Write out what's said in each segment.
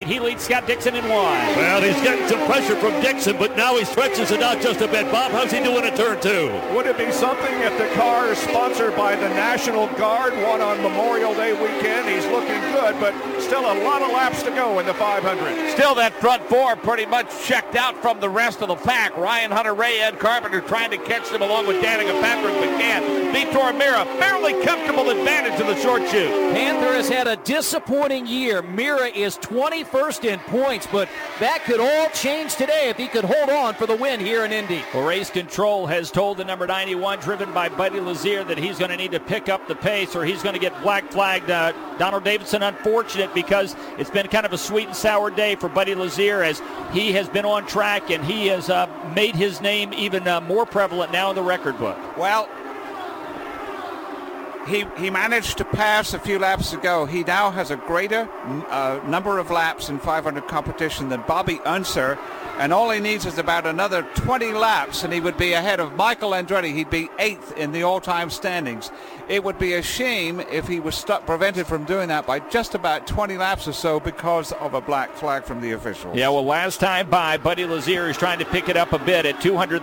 He leads Scott Dixon in 1. Well, he's getting some pressure from Dixon, but now he stretches it out just a bit. Bob, how's he doing in turn 2? Would it be something if the car is sponsored by the National Guard, one on Memorial Day weekend? He's looking good, but still a lot of laps to go in the 500. Still that front four pretty much checked out from the rest of the pack. Ryan Hunter-Reay, Ed Carpenter trying to catch them along with Danica Patrick McCann. Vitor Meira, fairly comfortable advantage in the short chute. Panther has had a disappointing year. Meira is 21st in points, but that could all change today if he could hold on for the win here in Indy. Well, Race Control has told the number 91, driven by Buddy Lazier, that he's going to need to pick up the pace or he's going to get black flagged. Donald Davidson, unfortunate because it's been kind of a sweet and sour day for Buddy Lazier as he has been on track and he has made his name even more prevalent now in the record book. Well, he managed to pass a few laps ago. He now has a greater number of laps in 500 competition than Bobby Unser, and all he needs is about another 20 laps and he would be ahead of Michael Andretti. He'd be 8th in the all-time standings. It would be a shame if he was prevented from doing that by just about 20 laps or so because of a black flag from the officials. Yeah, well, last time by, Buddy Lazier is trying to pick it up a bit at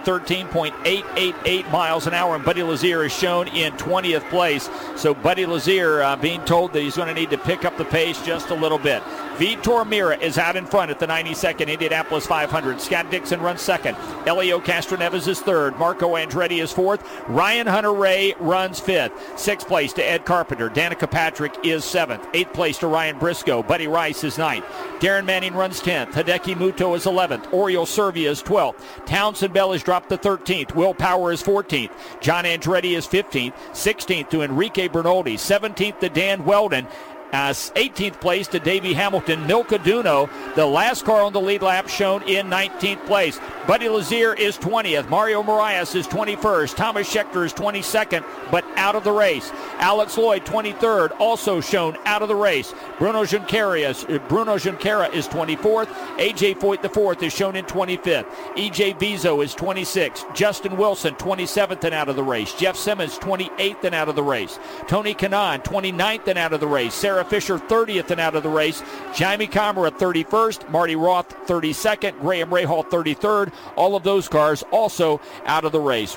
213.888 miles an hour, and Buddy Lazier is shown in 20th place. So Buddy Lazier being told that he's going to need to pick up the pace just a little bit. Vitor Meira is out in front at the 92nd Indianapolis 500. Scott Dixon runs second. Elio Castroneves is third. Marco Andretti is fourth. Ryan Hunter-Reay runs fifth. Sixth place to Ed Carpenter. Danica Patrick is seventh. Eighth place to Ryan Briscoe. Buddy Rice is ninth. Darren Manning runs 10th. Hideki Muto is 11th. Oriol Servia is 12th. Townsend Bell is dropped to 13th. Will Power is 14th. John Andretti is 15th. 16th to Enrique Bernoldi. 17th to Dan Weldon. 18th place to Davey Hamilton. Milka Duno, the last car on the lead lap, shown in 19th place. Buddy Lazier is 20th. Mario Moraes is 21st. Thomas Scheckter is 22nd, but out of the race. Alex Lloyd, 23rd, also shown out of the race. Bruno Junqueira is 24th. A.J. Foyt IV is shown in 25th. E.J. Vizo is 26th. Justin Wilson, 27th and out of the race. Jeff Simmons, 28th and out of the race. Tony Kanaan, 29th and out of the race. Sarah Fisher, 30th and out of the race. Jaime Camara, 31st. Marty Roth, 32nd. Graham Rahal, 33rd. All of those cars also out of the race.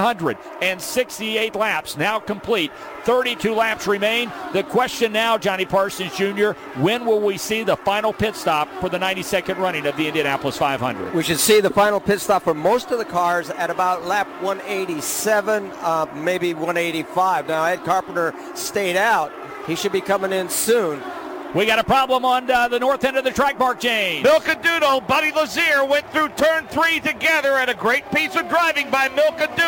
168 laps now complete. 32 laps remain. The question now, Johnny Parsons Jr., when will we see the final pit stop for the 92nd running of the Indianapolis 500? We should see the final pit stop for most of the cars at about lap 187, maybe 185. Now, Ed Carpenter stayed out. He should be coming in soon. We got a problem on the north end of the track, Mark James. Milka Duno, Buddy Lazier went through turn 3 together, and a great piece of driving by Milka Duno.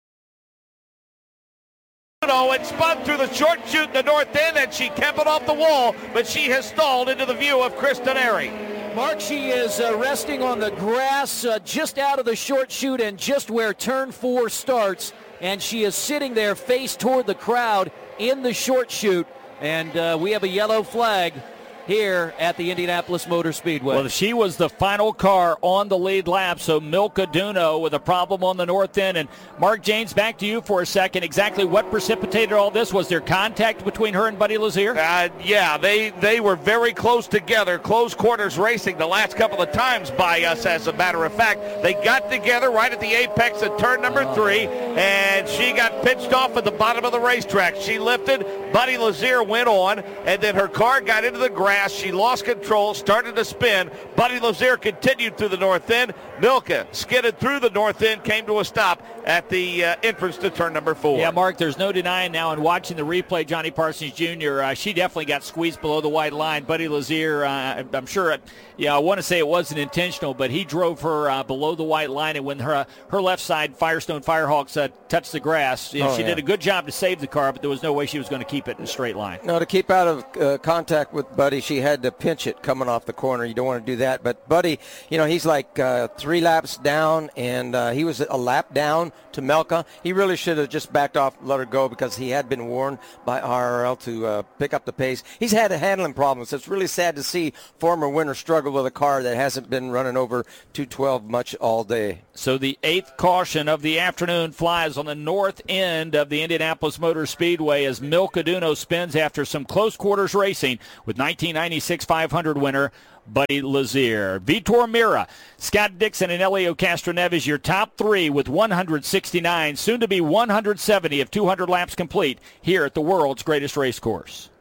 And spun through the short chute in the north end, and she kept it off the wall, but she has stalled into the view of Chris Denari. Mark, she is resting on the grass just out of the short chute and just where turn 4 starts, and she is sitting there face toward the crowd in the short chute, and we have a yellow flag here at the Indianapolis Motor Speedway. Well, she was the final car on the lead lap, so Milka Duno with a problem on the north end. And Mark James, back to you for a second. Exactly what precipitated all this? Was there contact between her and Buddy Lazier? Yeah, they were very close together, close quarters racing the last couple of times by us, as a matter of fact. They got together right at the apex of turn number 3, and she got pitched off at the bottom of the racetrack. She lifted, Buddy Lazier went on, and then her car got into the grass. She lost control, started to spin. Buddy Lazier continued through the north end. Milka skidded through the north end, came to a stop at the entrance to turn number 4. Yeah, Mark, there's no denying now, and watching the replay, Johnny Parsons Jr., she definitely got squeezed below the white line. Buddy Lazier, I'm sure, I want to say it wasn't intentional, but he drove her below the white line, and when her left side Firestone Firehawks touched the grass, she did a good job to save the car, but there was no way she was going to keep it in a straight line. No, to keep out of contact with Buddy, she had to pinch it coming off the corner. You don't want to do that. But Buddy, he's like 3 laps down, and he was a lap down to Milka. He really should have just backed off, let her go, because he had been warned by RRL to pick up the pace. He's had handling problems. It's really sad to see former winner struggle with a car that hasn't been running over 212 much all day. So the 8th caution of the afternoon flies on the north end of the Indianapolis Motor Speedway as Milka Duno spins after some close quarters racing with 19 1996 500 winner, Buddy Lazier. Vitor Mira, Scott Dixon, and Helio Castroneves, your top three with 169, soon to be 170 if 200 laps complete here at the world's greatest race course.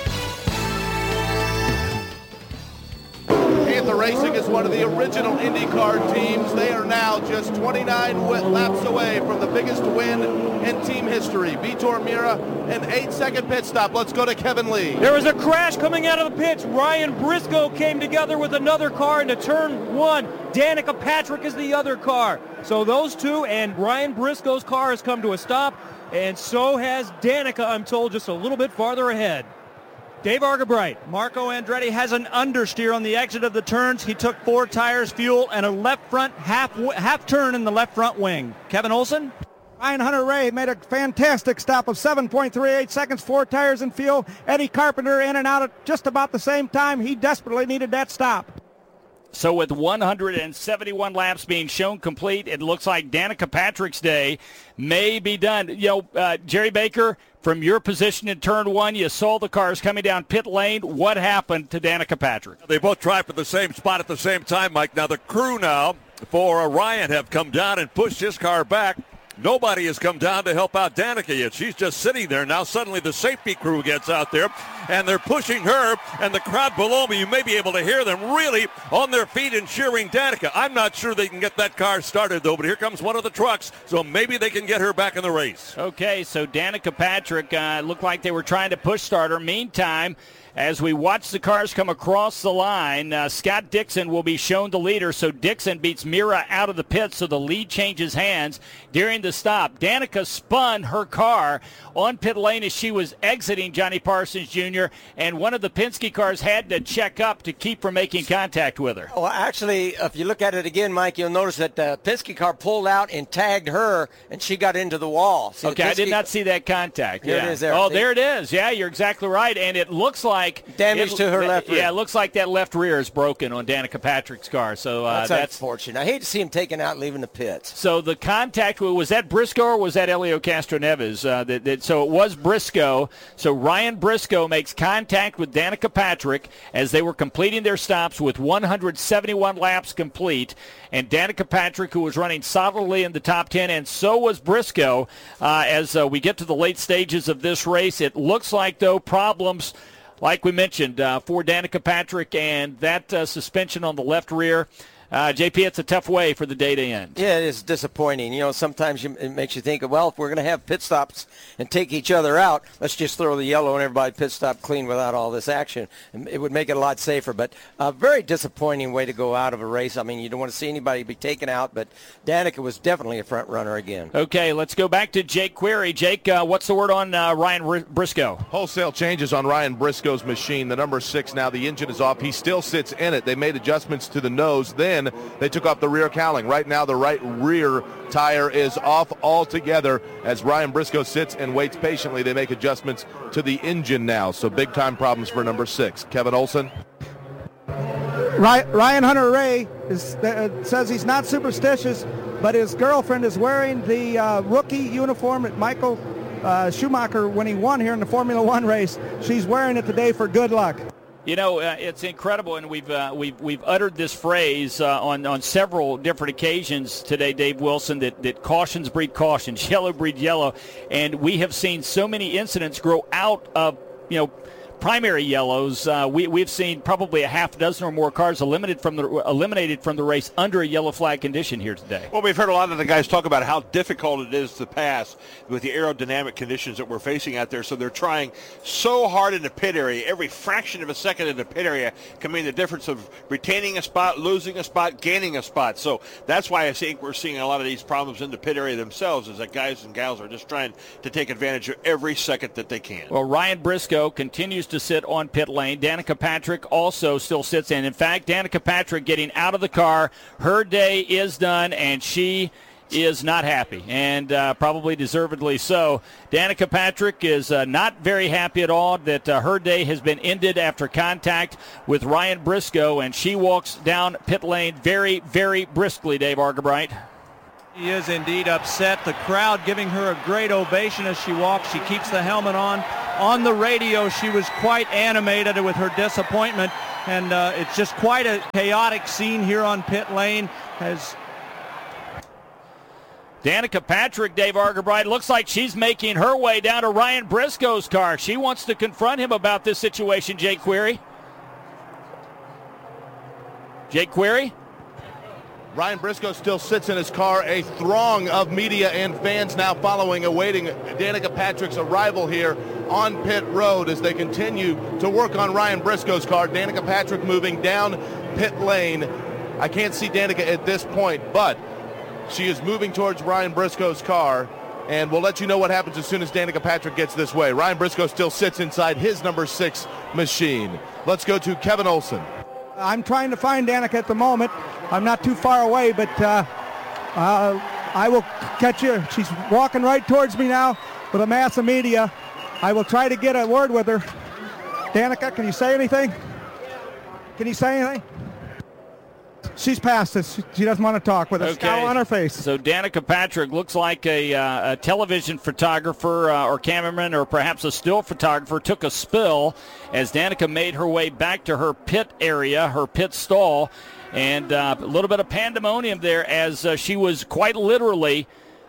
Panther Racing is one of the original IndyCar teams. They are now just 29 laps away from the biggest win in team history. Vitor Mira, an 8-second pit stop. Let's go to Kevin Lee. There was a crash coming out of the pits. Ryan Briscoe came together with another car into turn one. Danica Patrick is the other car. So those two, and Ryan Briscoe's car has come to a stop, and so has Danica, I'm told, just a little bit farther ahead. Dave Argabright. Marco Andretti has an understeer on the exit of the turns. He took 4 tires, fuel, and a left front half turn in the left front wing. Kevin Olson. Ryan Hunter-Reay made a fantastic stop of 7.38 seconds, 4 tires and fuel. Eddie Carpenter in and out at just about the same time. He desperately needed that stop. So with 171 laps being shown complete, it looks like Danica Patrick's day may be done. Jerry Baker, from your position in turn one, you saw the cars coming down pit lane. What happened to Danica Patrick? They both tried for the same spot at the same time, Mike. Now the crew for Ryan have come down and pushed his car back. Nobody has come down to help out Danica yet. She's just sitting there. Now suddenly the safety crew gets out there, and they're pushing her, and the crowd below me, you may be able to hear them really on their feet and cheering Danica. I'm not sure they can get that car started, though, but here comes one of the trucks, so maybe they can get her back in the race. Okay, so Danica Patrick looked like they were trying to push start her. Meantime, as we watch the cars come across the line, Scott Dixon will be shown the leader. So Dixon beats Mira out of the pit, so the lead changes hands during the stop. Danica spun her car on pit lane as she was exiting Johnny Parsons Jr., and one of the Penske cars had to check up to keep from making contact with her. Well, actually, if you look at it again, Mike, you'll notice that the Penske car pulled out and tagged her, and she got into the wall. See, okay, I did not see that contact. Here it is there. Oh, there it is. Yeah, you're exactly right, and it looks like damage to her left rear. Yeah, it looks like that left rear is broken on Danica Patrick's car. So that's unfortunate. I hate to see him taken out and leaving the pits. So the contact, was that Briscoe or was that Helio Castroneves? So it was Briscoe. So Ryan Briscoe makes contact with Danica Patrick as they were completing their stops with 171 laps complete. And Danica Patrick, who was running solidly in the top 10, and so was Briscoe. As we get to the late stages of this race, it looks like, though, problems, like we mentioned, for Danica Patrick and that suspension on the left rear. JP, it's a tough way for the day to end. Yeah, it is disappointing. Sometimes it makes you think, well, if we're going to have pit stops and take each other out, let's just throw the yellow and everybody pit stop clean without all this action. It would make it a lot safer, but a very disappointing way to go out of a race. I mean, you don't want to see anybody be taken out, but Danica was definitely a front runner again. Okay, let's go back to Jake Query. Jake, what's the word on Ryan Briscoe? Wholesale changes on Ryan Briscoe's machine. The number 6 now, the engine is off. He still sits in it. They made adjustments to the nose. Then they took off the rear cowling. Right now, the right rear tire is off altogether as Ryan Briscoe sits and waits patiently. They make adjustments to the engine now. So big-time problems for number 6. Kevin Olson. Ryan Hunter-Reay says he's not superstitious, but his girlfriend is wearing the rookie uniform that Michael Schumacher, when he won here in the Formula One race, she's wearing it today for good luck. It's incredible, and we've uttered this phrase on several different occasions today, Dave Wilson, that cautions breed cautions, yellow breed yellow, and we have seen so many incidents grow out of primary yellows. We've seen probably a half dozen or more cars eliminated from the race under a yellow flag condition here today. Well, we've heard a lot of the guys talk about how difficult it is to pass with the aerodynamic conditions that we're facing out there. So they're trying so hard in the pit area. Every fraction of a second in the pit area can mean the difference of retaining a spot, losing a spot, gaining a spot. So that's why I think we're seeing a lot of these problems in the pit area themselves, is that guys and gals are just trying to take advantage of every second that they can. Well, Ryan Briscoe continues to sit on pit lane. Danica Patrick also still sits in. In fact, Danica Patrick getting out of the car. Her day is done, and she is not happy, and probably deservedly so. Danica Patrick is not very happy at all that her day has been ended after contact with Ryan Briscoe, and she walks down pit lane very, very briskly, Dave Argabright. She is indeed upset. The crowd giving her a great ovation as she walks. She keeps the helmet on. on the radio, she was quite animated with her disappointment, and it's just quite a chaotic scene here on pit lane as Danica Patrick, Dave Argabright, looks like she's making her way down to Ryan Briscoe's car. She wants to confront him about this situation, Jake Query. Jake Query? Ryan Briscoe still sits in his car. A throng of media and fans now following, awaiting Danica Patrick's arrival here on pit road as they continue to work on Ryan Briscoe's car. Danica Patrick moving down pit lane. I can't see Danica at this point, but she is moving towards Ryan Briscoe's car, and we'll let you know what happens as soon as Danica Patrick gets this way. Ryan Briscoe still sits inside his number 6 machine. Let's go to Kevin Olson. I'm trying to find Danica at the moment. I'm not too far away, but I will catch you. She's walking right towards me now with a mass of media. I will try to get a word with her. Danica, can you say anything? Can you say anything? She's past us. She doesn't want to talk with a scowl on her face. So Danica Patrick looks like a television photographer or cameraman or perhaps a still photographer took a spill as Danica made her way back to her pit area, her pit stall, and a little bit of pandemonium there as she was quite literally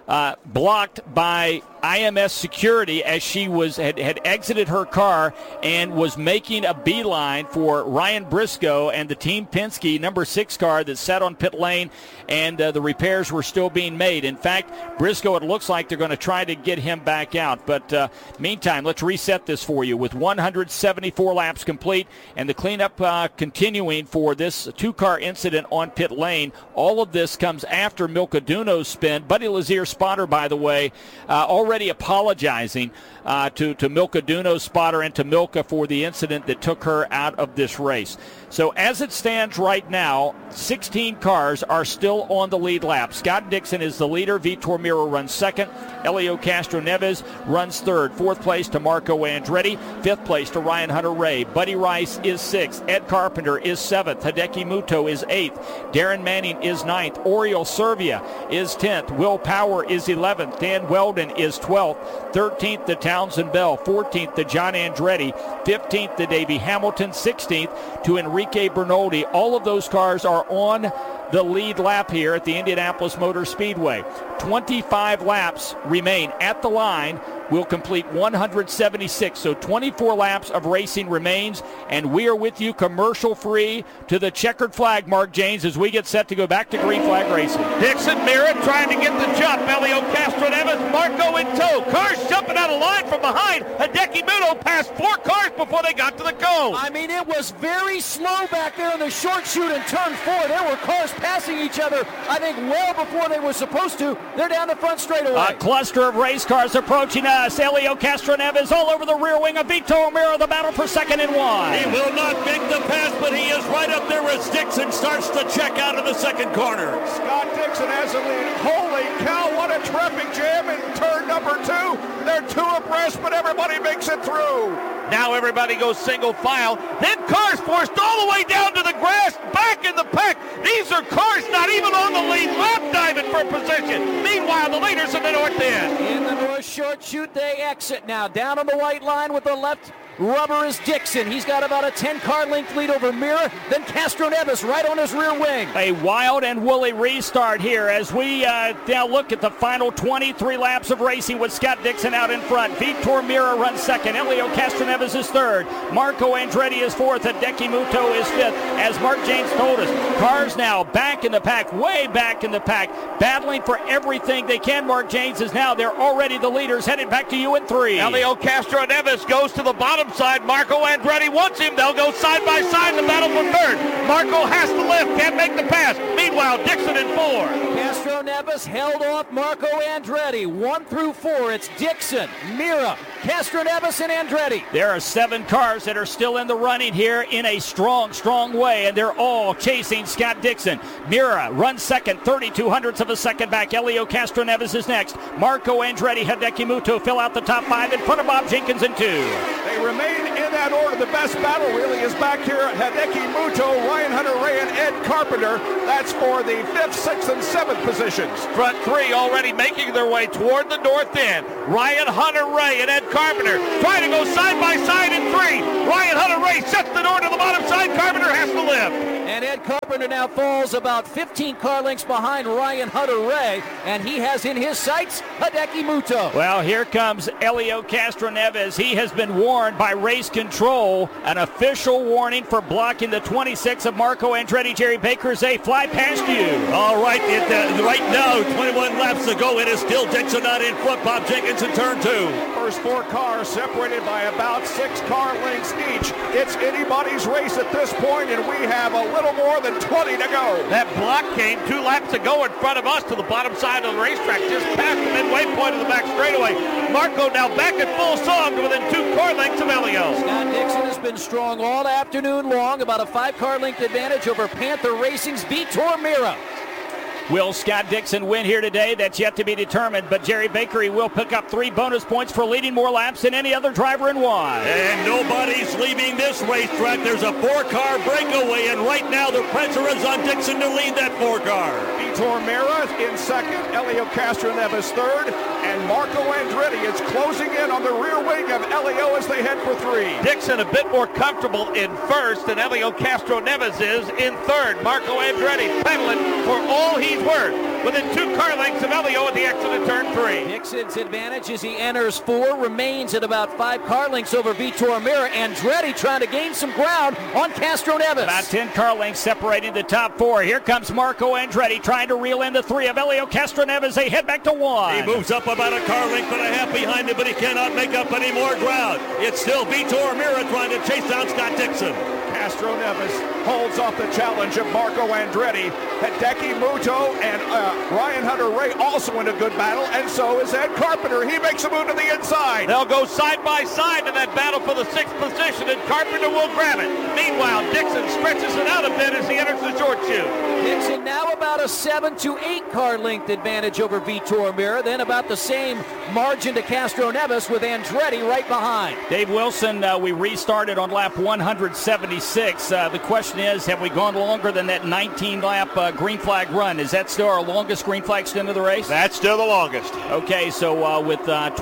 blocked by IMS security as she had exited her car and was making a beeline for Ryan Briscoe and the Team Penske number 6 car that sat on pit lane, and the repairs were still being made. In fact, Briscoe, it looks like they're going to try to get him back out. But meantime, let's reset this for you with 174 laps complete and the cleanup continuing for this 2-car incident on pit lane. All of this comes after Milka Duno's spin. Buddy Lazier spotter, by the way, already apologizing to Milka Duno's spotter and to Milka for the incident that took her out of this race. So as it stands right now, 16 cars are still on the lead lap. Scott Dixon is the leader. Vitor Mira runs second. Elio Castroneves runs third. Fourth place to Marco Andretti. Fifth place to Ryan Hunter-Ray. Buddy Rice is sixth. Ed Carpenter is seventh. Hideki Muto is eighth. Darren Manning is ninth. Oriol Servia is 10th. Will Power is 11th. Dan Weldon is 12th. 13th to Townsend Bell. 14th to John Andretti. 15th to Davey Hamilton. 16th to Enrique Bernoldi. All of those cars are on the lead lap here at the Indianapolis Motor Speedway. 25 laps remain at the line. We'll complete 176, so 24 laps of racing remains, and we are with you commercial-free to the checkered flag, Mark James, as we get set to go back to green flag racing. Dixon Mira trying to get the jump. Elio Castroneves, Marco in tow. Cars jumping out of line from behind. Hideki Muto passed 4 cars before they got to the cone. I mean, it was very slow back there in the short chute in turn 4. There were cars passing each other, I think, well before they were supposed to. They're down the front straightaway. A cluster of race cars approaching us. Elio Castroneves all over the rear wing of Vitor Mira. The battle for second and 1. He will not make the pass, but he is right up there as Dixon starts to check out of the second corner. Scott Dixon has the lead. Holy cow, what a terrific jam in turn number 2. They're 2 abreast, but everybody makes it through. Now everybody goes single file. Then cars forced all the way down to the grass, back in the pack. These are cars not even on the lead lap diving for position. Meanwhile, the leaders in the north end. In the north short chute, they exit now. Down on the white line with the left rubber is Dixon. He's got about a 10-car length lead over Mira. Then Castroneves right on his rear wing. A wild and woolly restart here as we now look at the final 23 laps of racing with Scott Dixon out in front. Vitor Mira runs second. Elio Castroneves is third. Marco Andretti is fourth. Hideki Muto is fifth. As Mark James told us, cars now back in the pack, way back in the pack, battling for everything they can. Mark James is now, they're already the leaders, headed back to you in 3. Elio Castroneves goes to the bottom side. Marco Andretti wants him. They'll go side by side in the battle for third. Marco has to lift, can't make the pass. Meanwhile, Dixon in 4. Castroneves held off Marco Andretti. 1 through 4. It's Dixon, Mira, Castroneves, and Andretti. There are 7 cars that are still in the running here in a strong, strong way, and they're all chasing Scott Dixon. Mira runs second, 32 hundredths of a second back. Elio Castroneves is next. Marco Andretti, Hideki Muto fill out the top 5 in front of Bob Jenkins in 2. They remain in that order. The best battle really is back here. Hideki Muto, Ryan Hunter-Ray, and Ed Carpenter. That's for the 5th, 6th, and 7th positions. Front three already making their way toward the north end. Ryan Hunter-Reay and Ed Carpenter trying to go side by side in 3. Ryan Hunter-Reay shuts the door to the bottom side. Carpenter has to lift. And Ed Carpenter now falls about 15 car lengths behind Ryan Hunter-Reay, and he has in his sights Hideki Muto. Well, here comes Helio Castroneves. He has been warned by Race Control. An official warning for blocking the 26 of Marco Andretti. Jerry Baker's a fly past you. All right, right now, 21 laps to go. It is still Dixon out in front. Bob Jenkins in turn 2. First 4 cars separated by about 6 car lengths each. It's anybody's race at this point, and we have a little more than 20 to go. That block came 2 laps ago in front of us to the bottom side of the racetrack, just past the midway point of the back straightaway. Marco now back at full song to within 2 car lengths of Helio. Scott Dixon has been strong all afternoon long, about a 5 car length advantage over Panther Racing's Vitor Meira. Will Scott Dixon win here today? That's yet to be determined, but Jerry Baker, he will pick up 3 bonus points for leading more laps than any other driver in one. And nobody's leaving this racetrack. There's a 4-car breakaway, and right now the pressure is on Dixon to lead that 4-car. Vitor Meira in 2nd, Helio Castroneves 3rd, and Marco Andretti is closing in on the rear wing of Helio as they head for 3. Dixon a bit more comfortable in 1st than Helio Castroneves is in 3rd. Marco Andretti pedaling for all he's worth within 2 car lengths of Helio at the exit of turn 3. Dixon's advantage as he enters 4 remains at about 5 car lengths over Vitor Meira. Andretti trying to gain some ground on Castroneves. About 10 car lengths separating the top 4. Here comes Marco Andretti trying to reel in the 3 of Helio Castroneves. They head back to 1. He moves up about a car length and a half behind him, but he cannot make up any more ground. It's still Vitor Meira trying to chase down Scott Dixon. Castroneves holds off the challenge of Marco Andretti. Hideki Muto and Ryan Hunter-Reay also in a good battle, and so is Ed Carpenter. He makes a move to the inside. They'll go side by side in that battle for the 6th position, and Carpenter will grab it. Meanwhile, Dixon stretches it out a bit as he enters the short chute. Dixon now about a 7 to 8 car length advantage over Vitor Meira, then about the same margin to Castroneves with Andretti right behind. Dave Wilson, we restarted on lap 176. The question is, have we gone longer than that 19-lap green flag run? Is that still our longest green flag stint of the race? That's still the longest. Okay, so with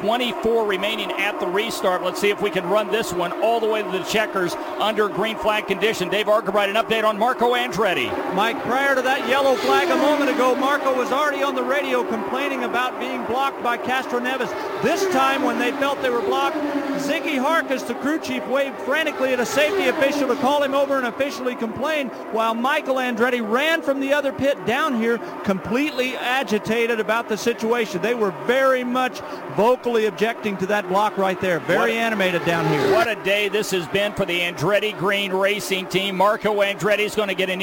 24 remaining at the restart, let's see if we can run this one all the way to the checkers under green flag condition. Dave Argabright, an update on Marco Andretti. Mike, prior to that yellow flag a moment ago, Marco was already on the radio complaining about being blocked by Castroneves. This time, when they felt they were blocked, Ziggy Harkus, the crew chief, waved frantically at a safety official to call him over and officially complain, while Michael Andretti ran from the other pit down here completely agitated about the situation. They were very much vocally objecting to that block right there. Very animated down here. What a day this has been for the Andretti Green Racing team. Marco Andretti is going to get an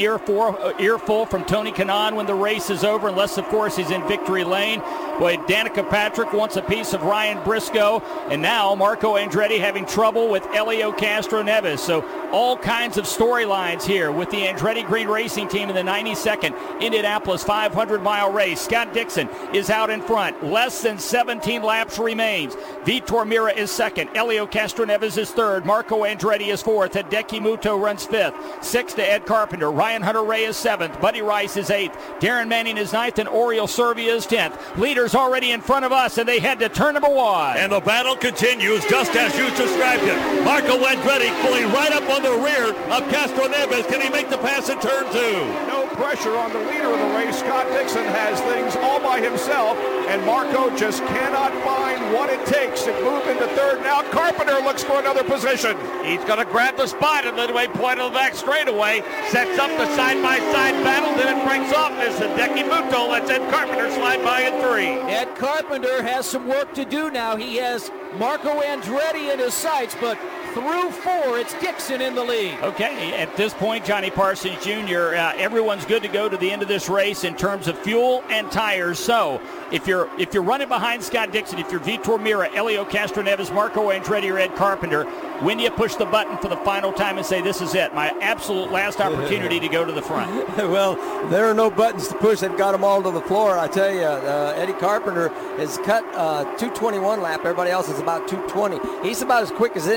earful from Tony Kanaan when the race is over, unless, of course, he's in victory lane. Boy, Danica Patrick wants a piece of Ryan Briscoe, and now Marco Andretti having trouble with Helio Castroneves. So all kinds of storylines here with the Andretti Green Racing team in the 92nd Indianapolis 500-mile race. Scott Dixon is out in front. Less than 17 laps remains. Vitor Meira is 2nd. Helio Castroneves is 3rd. Marco Andretti is 4th. Hideki Muto runs 5th. 6th to Ed Carpenter. Ryan Hunter-Reay is 7th. Buddy Rice is 8th. Darren Manning is 9th, and Oriol Servia is 10th. Leaders already in front of us, and they head to turn number 1. And the battle continues just as you described it. Marco Andretti pulling right up on the rear of Castroneves. Can he make the pass in turn 2? No pressure on the leader of the race. Scott Dixon has things all by himself, and Marco just cannot find what it takes to move into 3rd. Now Carpenter looks for another position. He's going to grab the spot at the midway point of the back straightaway, sets up the side-by-side battle, then it breaks off as Hideki Muto lets Ed Carpenter slide by in 3. Ed Carpenter has some work to do now. He has Marco Andretti in his sights, but through 4, it's Dixon in the lead. Okay, at this point, Johnny Parsons Jr., everyone's good to go to the end of this race in terms of fuel and tires. So if you're running behind Scott Dixon, if you're Vitor Meira, Helio Castroneves, Marco Andretti, or Ed Carpenter, when do you push the button for the final time and say, this is it, my absolute last opportunity to go to the front? Well, there are no buttons to push. They've got them all to the floor. I tell you, Eddie Carpenter has cut 2:21 lap. Everybody else is about 2:20. He's about as quick as anybody else.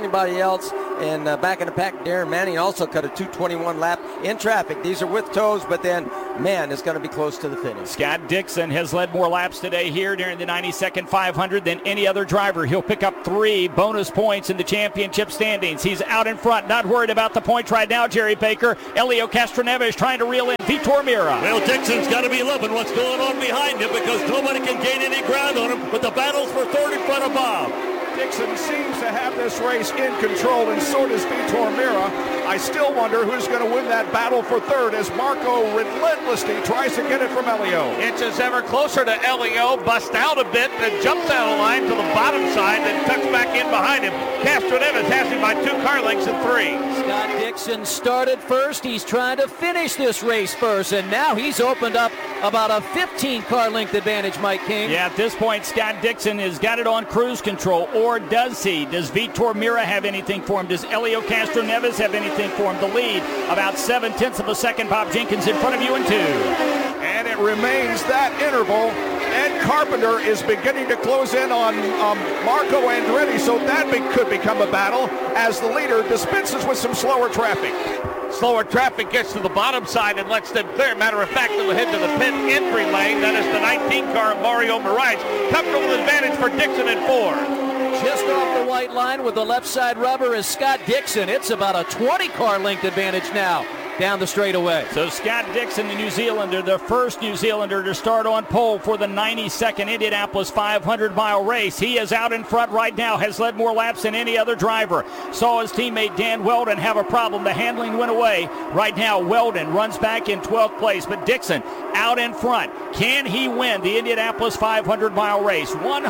else. And back in the pack, Darren Manning also cut a 2:21 lap in traffic. These are with toes, but then, man, it's going to be close to the finish. Scott Dixon has led more laps today here during the 92nd 500 than any other driver. He'll pick up 3 bonus points in the championship standings. He's out in front, not worried about the points right now, Jerry Baker. Elio Castroneves trying to reel in Vitor Meira. Well, Dixon's got to be loving what's going on behind him because nobody can gain any ground on him, but the battle's for third in front of Bob. Dixon seems to have this race in control, and so does Vitor Meira. I still wonder who's going to win that battle for third as Marco relentlessly tries to get it from Elio. Inches ever closer to Elio, busts out a bit, then jumps out of line to the bottom side, then tucks back in behind him. Castroneves has him by 2 car lengths and 3. Scott Dixon started first. He's trying to finish this race first, and now he's opened up about a 15-car length advantage, Mike King. Yeah, at this point, Scott Dixon has got it on cruise control, or does he? Does Vitor Meira have anything for him? Does Elio Castroneves have anything for him? The lead, about 0.7 of a second. Bob Jenkins in front of you in 2. And it remains that interval. Ed Carpenter is beginning to close in on Marco Andretti, so that could become a battle as the leader dispenses with some slower traffic. Slower traffic gets to the bottom side and lets them clear. Matter of fact, they'll head to the pit entry lane. That is the 19 car of Mario Moraes. Comfortable advantage for Dixon in 4. Just off the white line with the left side rubber is Scott Dixon. It's about a 20-car length advantage now down the straightaway. So Scott Dixon, the New Zealander, the first New Zealander to start on pole for the 92nd Indianapolis 500-mile race. He is out in front right now, has led more laps than any other driver. Saw his teammate Dan Weldon have a problem. The handling went away. Right now, Weldon runs back in 12th place, but Dixon out in front. Can he win the Indianapolis 500-mile race?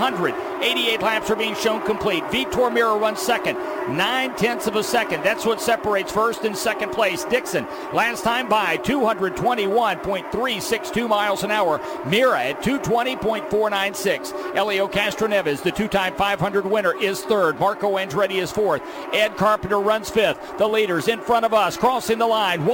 188 laps are being shown complete. Vitor Meira runs second, 0.9 of a second. That's what separates first and second place. Dixon, last time by 221.362 miles an hour. Meira at 220.496. Elio Castroneves, the 2-time 500 winner, is third. Marco Andretti is fourth. Ed Carpenter runs fifth. The leaders in front of us, crossing the line.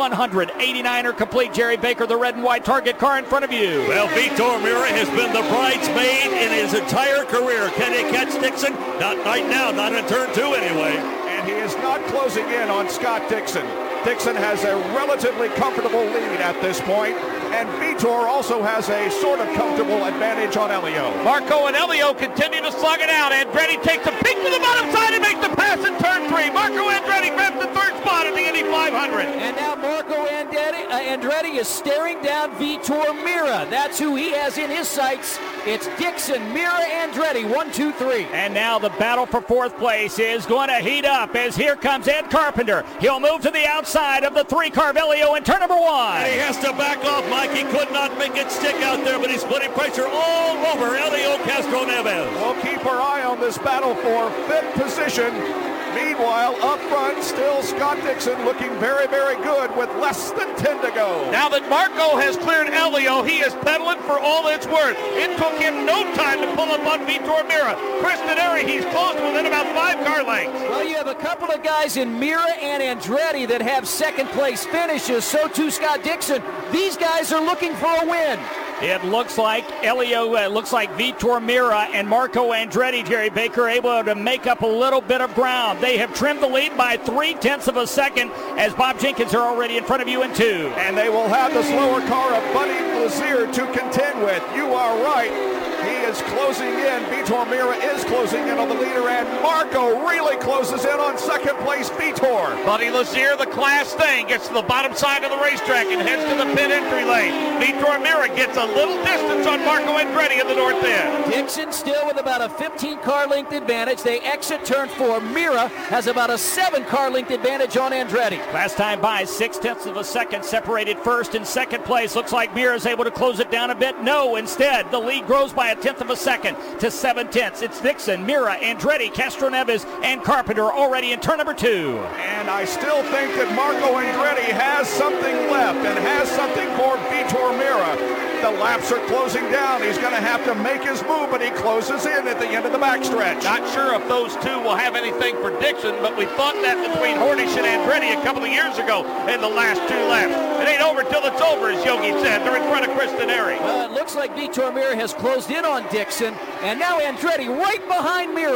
189 are complete. Jerry Baker, the red and white target car in front of you. Well, Vitor Meira has been the bridesmaid in his entire career. Can he catch Dixon? Not right now, not in turn 2 anyway. And he is not closing in on Scott Dixon. Dixon has a relatively comfortable lead at this point, and Vitor also has a sort of comfortable advantage on Elio. Marco and Elio continue to slug it out. Andretti takes a peek to the bottom side and makes the pass in turn 3. Marco Andretti grabs the third spot in the Indy 500. And now Marco Andretti is staring down Vitor Meira. That's who he has in his sights. It's Dixon, Meira, Andretti, 1, 2, 3. And now the battle for fourth place is going to heat up as here comes Ed Carpenter. He'll move to the outside of the 3-car Elio in turn number 1. And he has to back off, Mike. He could not make it stick out there, but he's putting pressure all over Elio Castroneves. We'll keep our eye on this battle for 5th position. Meanwhile, up front, still Scott Dixon looking very, very good with less than 10 to go. Now that Marco has cleared Elio, he is pedaling for all it's worth. It took him no time to pull up on Vitor Meira. Chris Denari, he's close within about 5 car lengths. Well, you have a couple of guys in Meira and Andretti that have second place finishes. So too Scott Dixon. These guys are looking for a win. It looks like looks like Vitor Meira and Marco Andretti, Jerry Baker, able to make up a little bit of ground. They have trimmed the lead by 0.3 of a second as Bob Jenkins are already in front of you in 2. And they will have the slower car of Buddy Lazier to contend with. You are right. He is closing in. Vitor Meira is closing in on the leader, and Marco really closes in on second place Vitor. Buddy Lazier, the class thing, gets to the bottom side of the racetrack and heads to the pit entry lane. Vitor Meira gets a little distance on Marco Andretti in the north end. Dixon still with about a 15-car length advantage. They exit turn 4. Meira has about a 7-car length advantage on Andretti. Last time by 0.6 of a second separated first and second place. Looks like Meira is able to close it down a bit. No, instead, the lead grows by 0.1 of a second to 0.7. It's Dixon, Meira, Andretti, Castroneves, and Carpenter already in turn number 2. And I still think that Marco Andretti has something left and has something for Vitor Meira. The laps are closing down. He's going to have to make his move, but he closes in at the end of the backstretch. Not sure if those two will have anything for Dixon, but we thought that between Hornish and Andretti a couple of years ago in the last 2 laps. It ain't over till it's over, as Yogi said. They're in front of Chris Denari. Well, it looks like Vitor Meira has closed in on Dixon, and now Andretti right behind Meira.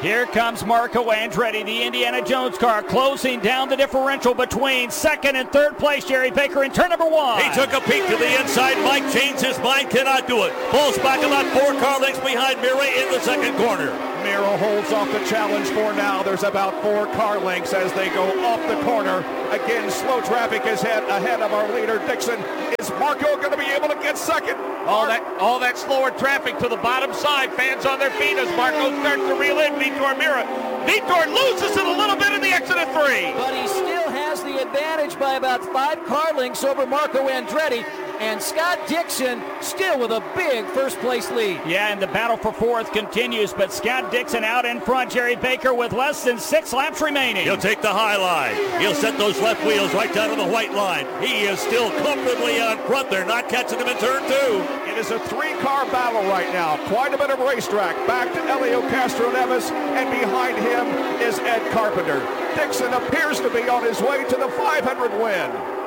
Here comes Marco Andretti, the Indiana Jones car, closing down the differential between second and third place. Jerry Baker in turn number 1. He took a peek to the inside. Mike changed his mind, cannot do it. Pulls back about 4 car lengths behind Mira in the second corner. Mira holds off the challenge for now. There's about 4 car lengths as they go off the corner. Again, slow traffic is ahead of our leader, Dixon. Is Marco going to be able to get second? All that slower traffic to the bottom side. Fans on their feet as Marco starts to reel in Vitor Mira. Vitor loses it a little bit in the exit of 3. But he still has the advantage by about 5 car lengths over Marco Andretti. And Scott Dixon still with a big first place lead. Yeah, and the battle for 4th continues, but Scott Dixon out in front. Jerry Baker with less than 6 laps remaining. He'll take the high line. He'll set those left wheels right down to the white line. He is still comfortably on front. They're not catching him in turn 2. It is a 3-car battle right now. Quite a bit of racetrack. Back to Helio Castroneves, and behind him is Ed Carpenter. Dixon appears to be on his way to the 500 win.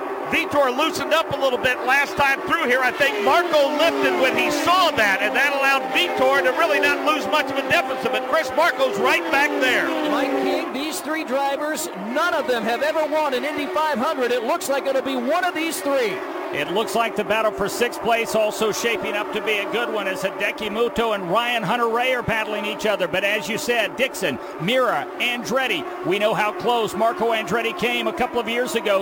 Vitor loosened up a little bit last time through here. I think Marco lifted when he saw that, and that allowed Vitor to really not lose much of a deficit. But Chris Marco's right back there. Mike King, these 3 drivers, none of them have ever won an Indy 500. It looks like it'll be one of these 3. It looks like the battle for 6th place also shaping up to be a good one as Hideki Muto and Ryan Hunter-Reay are battling each other. But as you said, Dixon, Mira, Andretti, we know how close Marco Andretti came a couple of years ago,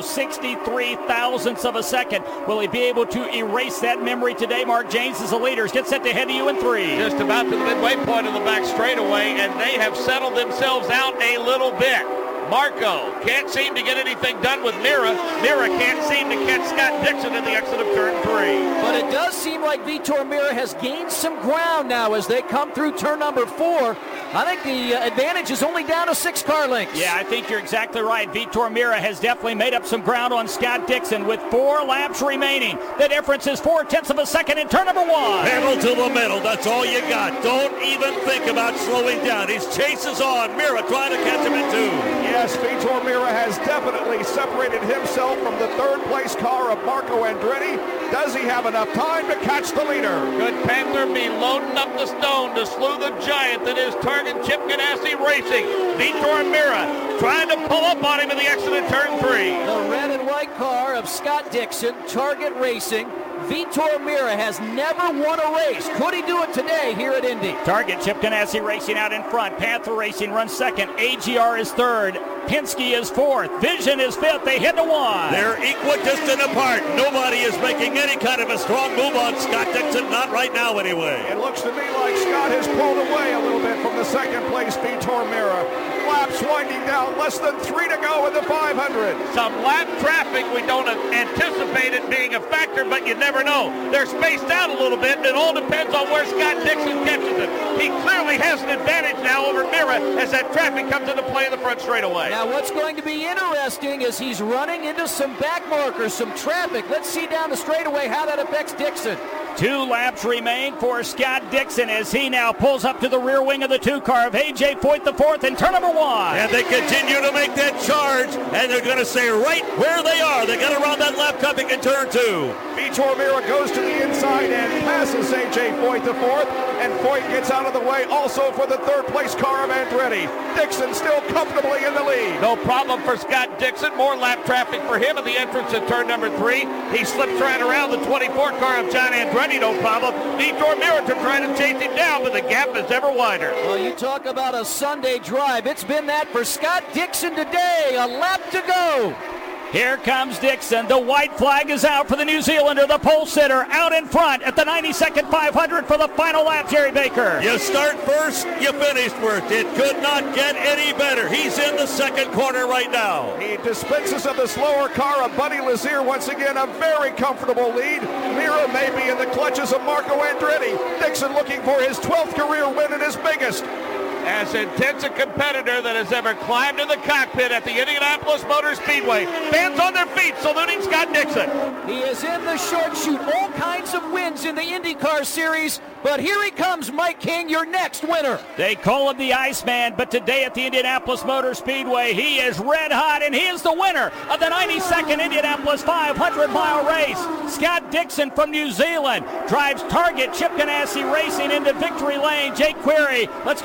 63 thousandths of a second. Will he be able to erase that memory today? Mark James is the leader. Get set to head to you in 3. Just about to the midway point of the back straightaway, and they have settled themselves out a little bit. Marco can't seem to get anything done with Mira. Mira can't seem to catch Scott Dixon in the exit of turn 3. But it does seem like Vitor Mira has gained some ground now as they come through turn number 4. I think the advantage is only down to 6 car lengths. Yeah, I think you're exactly right. Vitor Mira has definitely made up some ground on Scott Dixon with 4 laps remaining. The difference is 4/10 of a second in turn number 1. Pedal to the middle. That's all you got. Don't even think about slowing down. His chase is on. Mira trying to catch him in 2. Yes, Vitor Mira has definitely separated himself from the 3rd place car of Marco Andretti. Does he have enough time to catch the leader? Could Panther be loading up the stone to slew the giant that is Target Chip Ganassi Racing? Vitor Mira trying to pull up on him in the exit of turn 3. The red and white car of Scott Dixon, Target Racing. Vitor Mira has never won a race. Could he do it today here at Indy? Target Chip Ganassi Racing out in front. Panther Racing runs 2nd. AGR is 3rd. Penske is 4th. Vision is 5th. They head to 1. They're equidistant apart. Nobody is making any kind of a strong move on Scott Dixon. Not right now anyway. It looks to me like Scott has pulled away a little bit from the 2nd place Vitor Mira. Laps winding down. Less than 3 to go in the 500. Some lap traffic. We don't anticipate it being a factor, but you never know. They're spaced out a little bit. It all depends on where Scott Dixon catches it. He clearly has an advantage now over Mira as that traffic comes into play in the front straightaway. Now what's going to be interesting is he's running into some back markers, some traffic. Let's see down the straightaway how that affects Dixon. 2 laps remain for Scott Dixon as he now pulls up to the rear wing of the 2 car of A.J. Foyt the 4th in turn number 1. And they continue to make that charge, and they're going to stay right where they are. They got to run that lap traffic in turn 2. Vitor Mira goes to the inside and passes A.J. Foyt the 4th, and Foyt gets out of the way also for the 3rd place car of Andretti. Dixon still comfortably in the lead. No problem for Scott Dixon. More lap traffic for him at the entrance of turn number 3. He slips right around the 24 car of John Andretti, no problem. Vitor Mira trying to chase him down, but the gap is ever wider. Well, you talk about a Sunday drive. It's been that for Scott Dixon today. A lap to go. Here comes Dixon. The white flag is out for the New Zealander, the pole sitter, out in front at the 92nd 500 for the final lap, Jerry Baker. You start first, you finish first. It could not get any better. He's in the 2nd corner right now. He dispenses of the slower car of Buddy Lazier. Once again, a very comfortable lead. Mira may be in the clutches of Marco Andretti. Dixon looking for his 12th career win and his biggest. As intense a competitor that has ever climbed in the cockpit at the Indianapolis Motor Speedway. Fans on their feet saluting Scott Dixon. He is in the short shoot. All kinds of wins in the IndyCar Series. But here he comes, Mike King, your next winner. They call him the Iceman, but today at the Indianapolis Motor Speedway, he is red hot, and he is the winner of the 92nd Indianapolis 500-mile race. Scott Dixon from New Zealand drives Target Chip Ganassi Racing into victory lane. Jake Query, let's go downstairs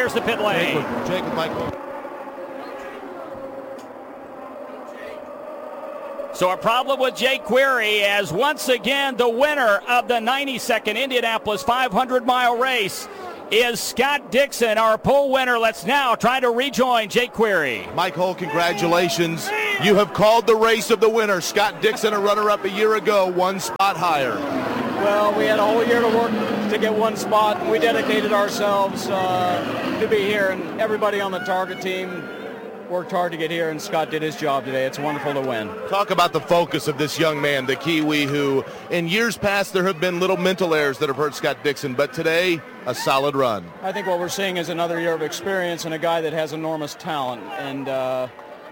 clears the pit lane. Jake with Michael. So a problem with Jake Query, as once again the winner of the 92nd Indianapolis 500-mile race is Scott Dixon, our pole winner. Let's now try to rejoin Jake Query. Mike Hull, congratulations. You have called the race of the winner. Scott Dixon, a runner-up a year ago, one spot higher. Well, we had a whole year to work to get one spot, and we dedicated ourselves to be here, and everybody on the Target team worked hard to get here, and Scott did his job today. It's wonderful to win. Talk about the focus of this young man, the Kiwi, who in years past there have been little mental errors that have hurt Scott Dixon, but today a solid run. I think what we're seeing is another year of experience and a guy that has enormous talent, and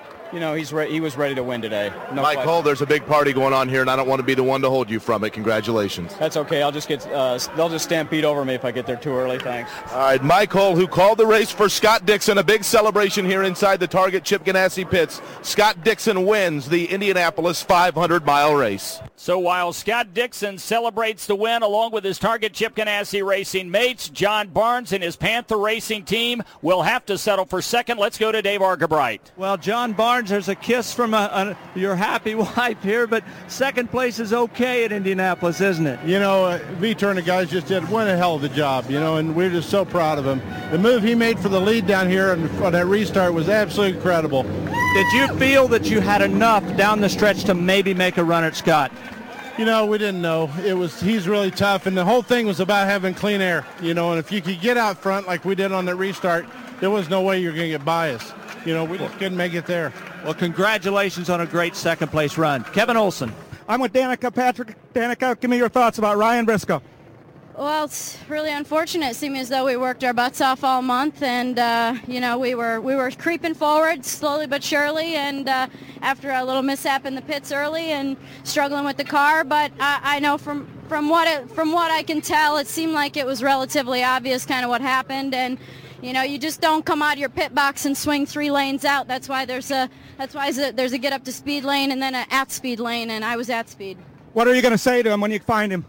he was ready to win today. No Mike question. Hull, there's a big party going on here, and I don't want to be the one to hold you from it. Congratulations. That's okay. I'll just get they'll just stampede over me if I get there too early. Thanks. All right, Mike Hull, who called the race for Scott Dixon, a big celebration here inside the Target Chip Ganassi pits. Scott Dixon wins the Indianapolis 500-mile race. So while Scott Dixon celebrates the win along with his Target Chip Ganassi racing mates, John Barnes and his Panther Racing team will have to settle for second. Let's go to Dave Argabright. Well, John Barnes, there's a kiss from your happy wife here, but second place is okay at Indianapolis, isn't it? You know, Vitor and the guys just did one hell of a job, and we're just so proud of him. The move he made for the lead down here and for that restart was absolutely incredible. Did you feel that you had enough down the stretch to maybe make a run at Scott? We didn't know. He's really tough, and the whole thing was about having clean air, and if you could get out front like we did on the restart, there was no way you're going to get by us. We just couldn't make it there. Well, congratulations on a great second-place run. Kevin Olson. I'm with Danica Patrick. Danica, give me your thoughts about Ryan Briscoe. Well, it's really unfortunate. It seemed as though we worked our butts off all month, and we were creeping forward slowly but surely, and after a little mishap in the pits early and struggling with the car. But I know from what I can tell, it seemed like it was relatively obvious kind of what happened, and you just don't come out of your pit box and swing 3 lanes out. That's why there's a get up to speed lane and then an at speed lane, and I was at speed. What are you going to say to him when you find him?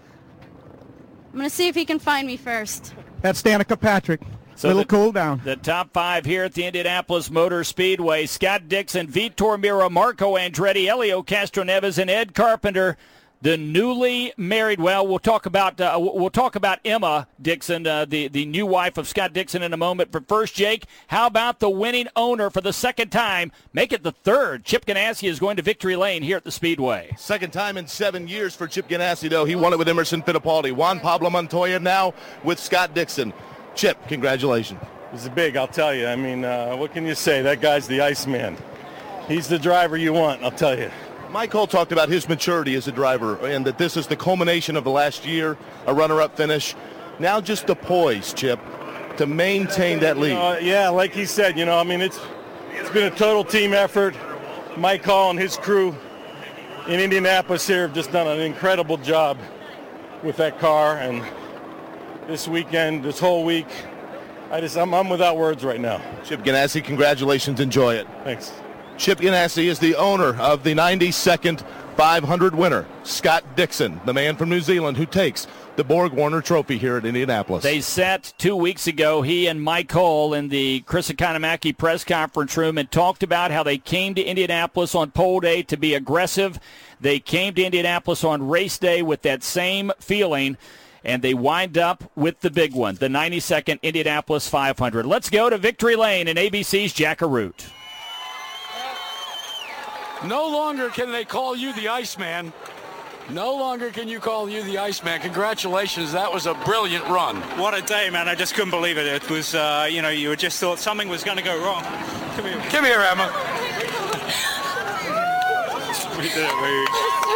I'm going to see if he can find me first. That's Danica Patrick. So cool down. The top 5 here at the Indianapolis Motor Speedway: Scott Dixon, Vitor Meira, Marco Andretti, Helio Castroneves, and Ed Carpenter. The newly married, we'll talk about Emma Dixon, the new wife of Scott Dixon, in a moment. But first, Jake, how about the winning owner for the second time? Make it the third. Chip Ganassi is going to victory lane here at the Speedway. Second time in 7 years for Chip Ganassi, though. He won it with Emerson Fittipaldi. Juan Pablo Montoya now with Scott Dixon. Chip, congratulations. It's big, I'll tell you. I mean, what can you say? That guy's the Iceman. He's the driver you want, I'll tell you. Mike Hull talked about his maturity as a driver and that this is the culmination of the last year, a runner-up finish. Now just the poise, Chip, to maintain that lead. Yeah, like he said, it's been a total team effort. Mike Hull and his crew in Indianapolis here have just done an incredible job with that car. And this weekend, this whole week, I'm without words right now. Chip Ganassi, congratulations. Enjoy it. Thanks. Chip Ganassi is the owner of the 92nd 500 winner, Scott Dixon, the man from New Zealand who takes the Borg Warner Trophy here at Indianapolis. They sat 2 weeks ago, he and Mike Hull, in the Chris Economaki press conference room and talked about how they came to Indianapolis on pole day to be aggressive. They came to Indianapolis on race day with that same feeling, and they wind up with the big one, the 92nd Indianapolis 500. Let's go to victory lane in ABC's Jack Arute. No longer can they call you the Iceman. No longer can you call you the Iceman. Congratulations. That was a brilliant run. What a day, man. I just couldn't believe it. It was, you just thought something was going to go wrong. Come here, Emma. We did it,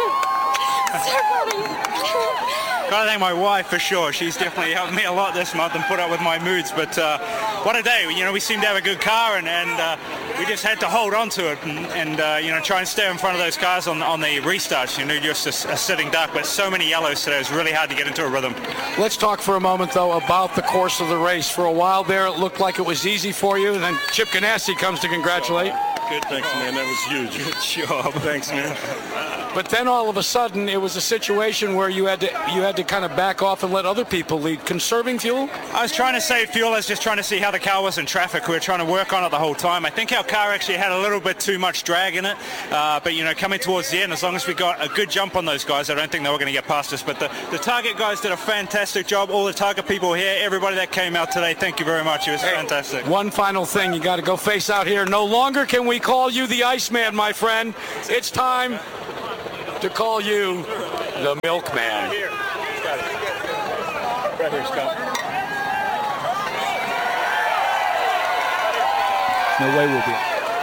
Gotta thank my wife for sure. She's definitely helped me a lot this month and put up with my moods. But what a day. We seem to have a good car, and we just had to hold on to it and try and stay in front of those cars on the restarts. Just a sitting duck. But so many yellows today, it was really hard to get into a rhythm. Let's talk for a moment, though, about the course of the race. For a while there, it looked like it was easy for you, and then Chip Ganassi comes to congratulate. Good, thanks, man. That was huge. Good job. Thanks, man. But then all of a sudden, it was a situation where you had to kind of back off and let other people lead. Conserving fuel? I was trying to save fuel. I was just trying to see how the car was in traffic. We were trying to work on it the whole time. I think our car actually had a little bit too much drag in it. But, you know, coming towards the end, as long as we got a good jump on those guys, I don't think they were going to get past us. But the Target guys did a fantastic job. All the Target people here, everybody that came out today, thank you very much. It was fantastic. One final thing. You got to go face out here. No longer can we call you the Iceman, my friend. It's time to call you the Milkman. Right here, Scott. No way we'll be.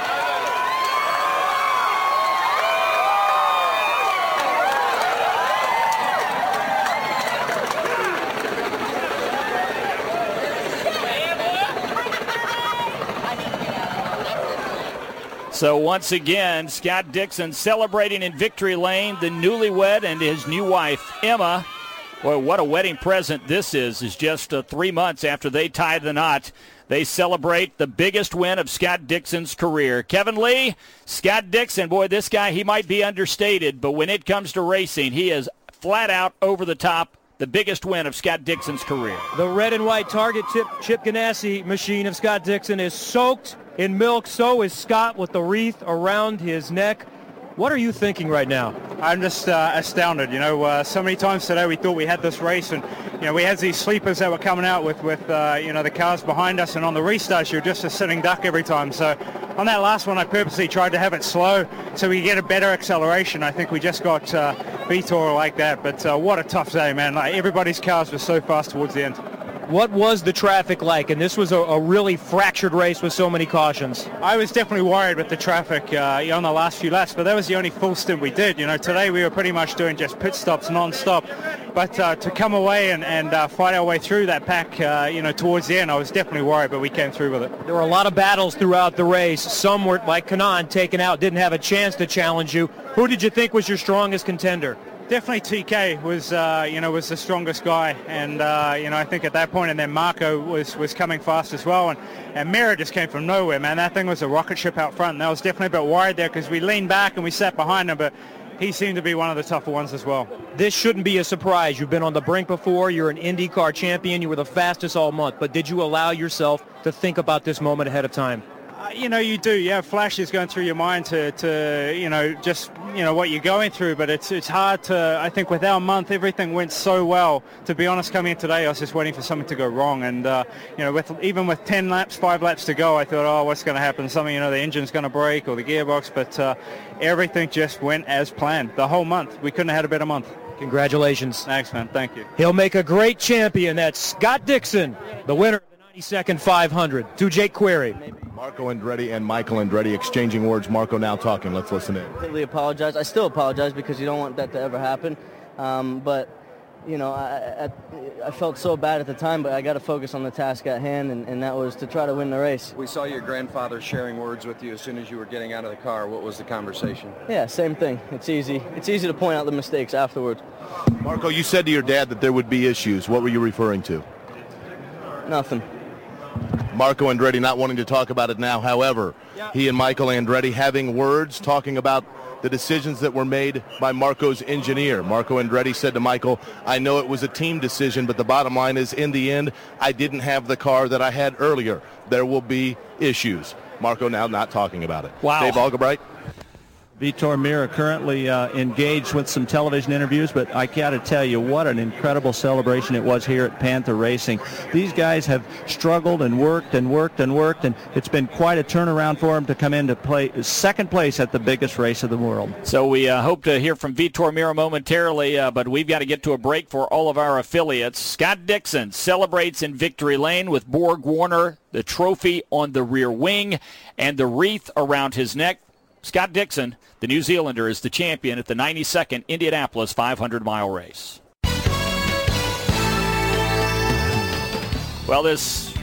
So once again, Scott Dixon celebrating in victory lane, the newlywed and his new wife, Emma. Boy, what a wedding present this is just 3 months after they tied the knot. They celebrate the biggest win of Scott Dixon's career. Kevin Lee, Scott Dixon, boy, this guy, he might be understated, but when it comes to racing, he is flat out over the top. The biggest win of Scott Dixon's career. The red and white Target Chip Ganassi machine of Scott Dixon is soaked in milk. So is Scott with the wreath around his neck. What are you thinking right now? I'm just astounded. You know, so many times today we thought we had this race, and you know we had these sleepers that were coming out with you know, the cars behind us, and on the restarts you're just a sitting duck every time. So on that last one, I purposely tried to have it slow so we get a better acceleration. I think we just got Vitor like that. But what a tough day, man! Like, everybody's cars were so fast towards the end. What was the traffic like? And this was a really fractured race with so many cautions. I was definitely worried with the traffic on the last few laps, but that was the only full stint we did. You know, today we were pretty much doing just pit stops non-stop. But to come away and fight our way through that pack, you know, towards the end, I was definitely worried, but we came through with it. There were a lot of battles throughout the race. Some were, like Kanaan, taken out, didn't have a chance to challenge you. Who did you think was your strongest contender? Definitely TK was, you know, was the strongest guy, and you know, I think at that point, and then Marco was coming fast as well, and Mira just came from nowhere, man. That thing was a rocket ship out front, and I was definitely a bit worried there because we leaned back and we sat behind him, but he seemed to be one of the tougher ones as well. This shouldn't be a surprise. You've been on the brink before. You're an IndyCar champion. You were the fastest all month, but did you allow yourself to think about this moment ahead of time? You know, you do. Yeah, flashes going through your mind to you know, just, you know, what you're going through. But it's hard to, I think with our month, everything went so well. To be honest, coming in today, I was just waiting for something to go wrong. And, you know, even with 5 laps to go, I thought, oh, what's going to happen? Something, you know, the engine's going to break or the gearbox. But everything just went as planned. The whole month. We couldn't have had a better month. Congratulations. Thanks, man. Thank you. He'll make a great champion. That's Scott Dixon, the winner of the 92nd 500. To Jake Query. Marco Andretti and Michael Andretti exchanging words. Marco now talking. Let's listen in. I completely apologize. I still apologize because you don't want that to ever happen. But, you know, I felt so bad at the time, but I got to focus on the task at hand, and that was to try to win the race. We saw your grandfather sharing words with you as soon as you were getting out of the car. What was the conversation? Yeah, same thing. It's easy. It's easy to point out the mistakes afterwards. Marco, you said to your dad that there would be issues. What were you referring to? Nothing. Marco Andretti not wanting to talk about it now. However, he and Michael Andretti having words talking about the decisions that were made by Marco's engineer. Marco Andretti said to Michael, I know it was a team decision, but the bottom line is, in the end, I didn't have the car that I had earlier. There will be issues. Marco now not talking about it. Wow. Dave Algebright. Vitor Meira currently engaged with some television interviews, but I got to tell you what an incredible celebration it was here at Panther Racing. These guys have struggled and worked and worked and worked, and it's been quite a turnaround for them to come in to play second place at the biggest race of the world. So we hope to hear from Vitor Meira momentarily, but we've got to get to a break for all of our affiliates. Scott Dixon celebrates in victory lane with Borg Warner, the trophy on the rear wing, and the wreath around his neck. Scott Dixon, the New Zealander, is the champion at the 92nd Indianapolis 500-mile race. Well, this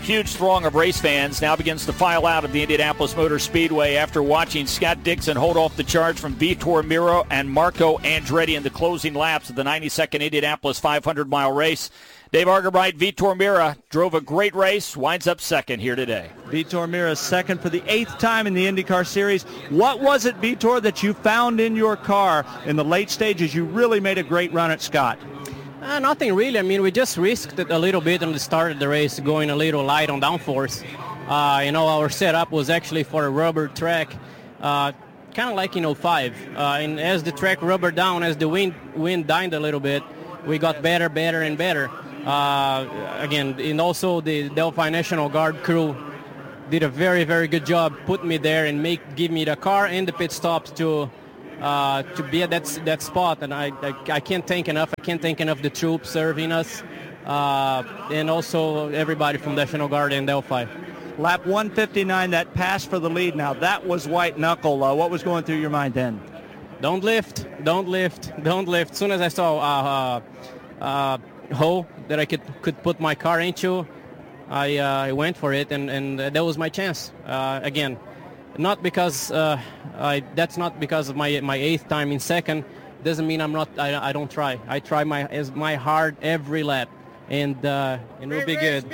huge throng of race fans now begins to file out of the Indianapolis Motor Speedway after watching Scott Dixon hold off the charge from Vitor Miro and Marco Andretti in the closing laps of the 92nd Indianapolis 500-mile race. Dave Argerbright, Vitor Mira drove a great race, winds up second here today. Vitor Mira second for the 8th time in the IndyCar Series. What was it, Vitor, that you found in your car in the late stages? You really made a great run at Scott. Nothing really. I mean, we just risked it a little bit on the start of the race, going a little light on downforce. Our setup was actually for a rubber track, kind of like in 05. And as the track rubbered down, as the wind died a little bit, we got better and better. Again, and also the Delphi National Guard crew did a very, very good job putting me there and give me the car and the pit stops to be at that spot. And I can't thank enough. I can't thank enough the troops serving us, and also everybody from National Guard and Delphi. Lap 159, that pass for the lead now, that was white knuckle. What was going through your mind then? Don't lift. As soon as I saw hole that I could put my car into, I went for it, and that was my chance. Again, not because that's not because of my 8th time in second. Doesn't mean I don't try. I try my hard every lap, and we'll be good.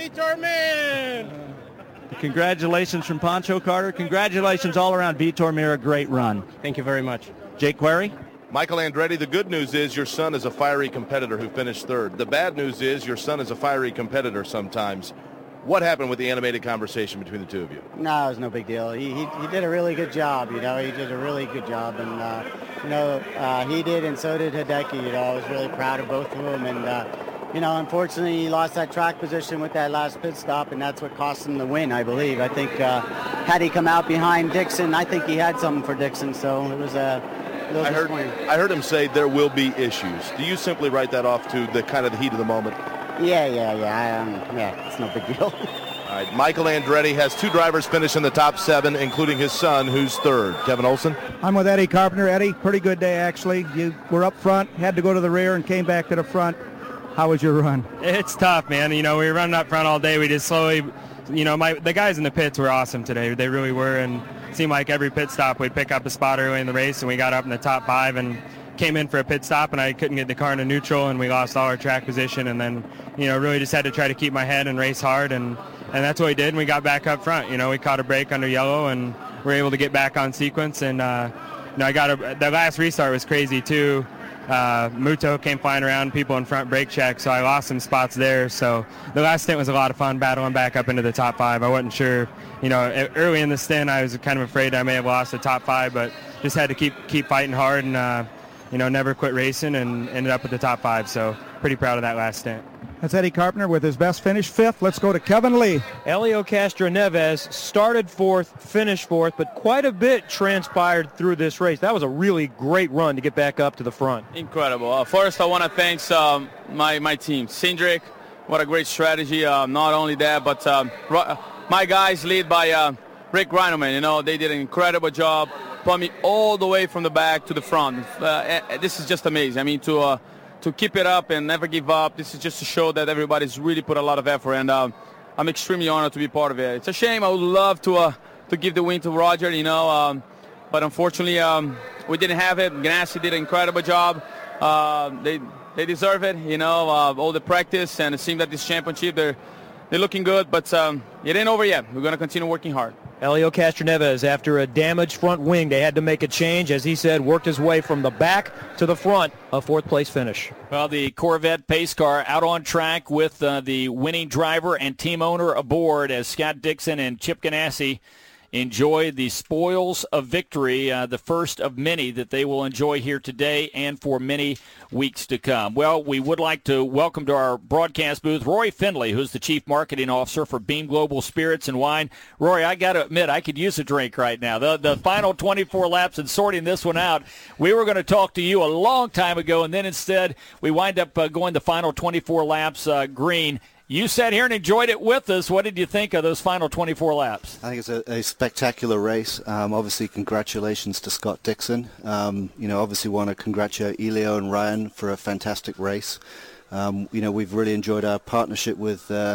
Congratulations from Pancho Carter. Congratulations all around, Vitor Mira. Great run. Thank you very much. Jake Query. Michael Andretti, the good news is your son is a fiery competitor who finished third. The bad news is your son is a fiery competitor sometimes. What happened with the animated conversation between the two of you? No, it was no big deal. He did a really good job, He did a really good job, and, he did, and so did Hideki. I was really proud of both of them, and, unfortunately, he lost that track position with that last pit stop, and that's what cost him the win, I believe. I think had he come out behind Dixon, I think he had something for Dixon, so it was I heard him say there will be issues. Do you simply write that off to the kind of the heat of the moment? Yeah. It's no big deal. All right, Michael Andretti has 2 drivers finish in the top 7, including his son, who's third. Kevin Olson? I'm with Eddie Carpenter. Eddie, pretty good day, actually. You were up front, had to go to the rear, and came back to the front. How was your run? It's tough, man. We were running up front all day. We just slowly, the guys in the pits were awesome today. They really were, and it seemed like every pit stop we'd pick up a spot early in the race, and we got up in the top 5 and came in for a pit stop, and I couldn't get the car into neutral, and we lost all our track position, and then, really just had to try to keep my head and race hard, and that's what we did, and we got back up front. We caught a break under yellow, and were able to get back on sequence, and, the last restart was crazy, too. Muto came flying around, people in front brake check, so I lost some spots there. So the last stint was a lot of fun, battling back up into the top 5. I wasn't sure, early in the stint I was kind of afraid I may have lost the top 5, but just had to keep fighting hard and, never quit racing and ended up at the top 5. So pretty proud of that last stint. That's Eddie Carpenter with his best finish, 5th. Let's go to Kevin Lee. Helio Castroneves started 4th, finished 4th, but quite a bit transpired through this race. That was a really great run to get back up to the front. Incredible. First, I want to thank my team. Cindric, what a great strategy. Not only that, but my guys lead by Rick Reineman. They did an incredible job. Put me all the way from the back to the front. This is just amazing. I mean, to keep it up and never give up. This is just to show that everybody's really put a lot of effort, and I'm extremely honored to be part of it. It's a shame. I would love to give the win to Roger, but unfortunately we didn't have it. Ganassi did an incredible job. They deserve it, all the practice, and it seems that this championship, they're looking good, but it ain't over yet. We're going to continue working hard. Helio Castroneves, after a damaged front wing, they had to make a change. As he said, worked his way from the back to the front, a 4th-place finish. Well, the Corvette pace car out on track with the winning driver and team owner aboard as Scott Dixon and Chip Ganassi enjoy the spoils of victory, the first of many that they will enjoy here today and for many weeks to come. Well, we would like to welcome to our broadcast booth Rory Findlay, who's the Chief Marketing Officer for Beam Global Spirits and Wine. Rory, I got to admit, I could use a drink right now. The final 24 laps and sorting this one out, we were going to talk to you a long time ago, and then instead we wind up going the final 24 laps green. You sat here and enjoyed it with us. What did you think of those final 24 laps? I think it's a spectacular race. Obviously, congratulations to Scott Dixon. Obviously want to congratulate Elio and Ryan for a fantastic race. We've really enjoyed our partnership with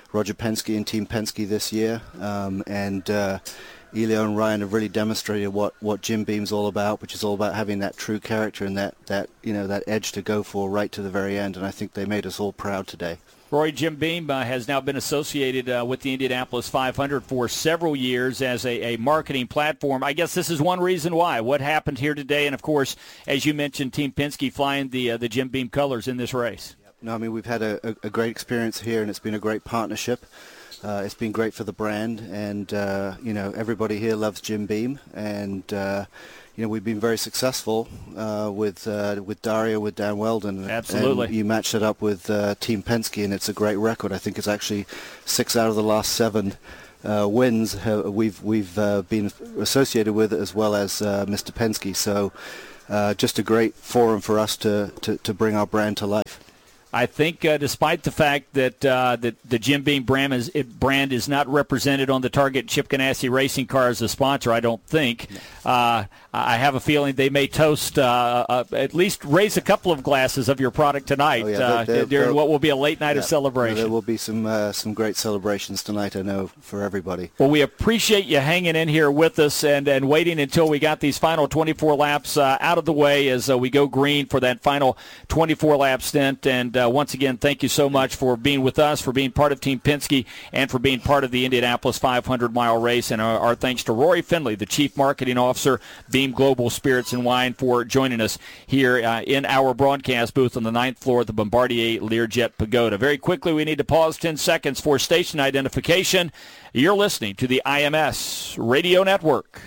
Roger Penske and Team Penske this year, and Elio and Ryan have really demonstrated what Jim Beam's all about, which is all about having that true character and that edge to go for right to the very end. And I think they made us all proud today. Roy, Jim Beam has now been associated with the Indianapolis 500 for several years as a marketing platform. I guess this is one reason why. What happened here today, and of course, as you mentioned, Team Penske flying the Jim Beam colors in this race. No, I mean, we've had a great experience here, and it's been a great partnership. It's been great for the brand, and everybody here loves Jim Beam, and we've been very successful with Dario, with Dan Weldon. Absolutely. And you match it up with Team Penske, and it's a great record. I think it's actually 6 out of the last 7 wins we've been associated with, as well as Mr. Penske. So just a great forum for us to bring our brand to life. I think despite the fact that the Jim Beam brand is not represented on the Target Chip Ganassi Racing car as a sponsor, I don't think. I have a feeling they may toast, at least raise a couple of glasses of your product tonight during what will be a late night of celebration. There will be some great celebrations tonight, I know, for everybody. Well, we appreciate you hanging in here with us and waiting until we got these final 24 laps out of the way as we go green for that final 24-lap stint. And once again, thank you so much for being with us, for being part of Team Penske, and for being part of the Indianapolis 500-mile race. And our thanks to Rory Finley, the Chief Marketing Officer, Beam Global Spirits and Wine, for joining us here in our broadcast booth on the 9th floor of the Bombardier Learjet Pagoda. Very quickly, we need to pause 10 seconds for station identification. You're listening to the IMS Radio Network.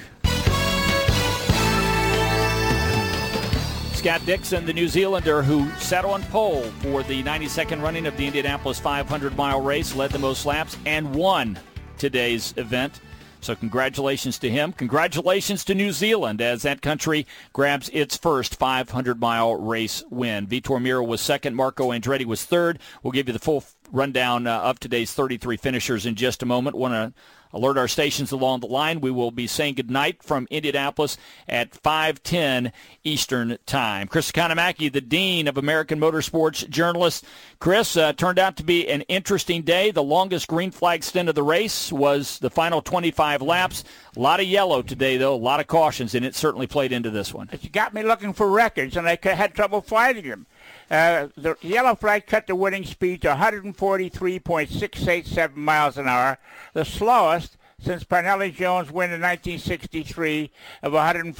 Scott Dixon, the New Zealander who sat on pole for the 92nd running of the Indianapolis 500-mile race, led the most laps, and won today's event. So congratulations to him. Congratulations to New Zealand as that country grabs its first 500-mile race win. Vitor Meira was second. Marco Andretti was third. We'll give you the full rundown of today's 33 finishers in just a moment. Want to alert our stations along the line. We will be saying goodnight from Indianapolis at 5:10 Eastern Time. Chris Economaki, the Dean of American Motorsports Journalists. Chris, turned out to be an interesting day. The longest green flag stint of the race was the final 25 laps. A lot of yellow today, though, a lot of cautions, and it certainly played into this one. It got me looking for records, and I had trouble finding them. The yellow flag cut the winning speed to 143.687 miles an hour, the slowest since Parnelli Jones' win in 1963 of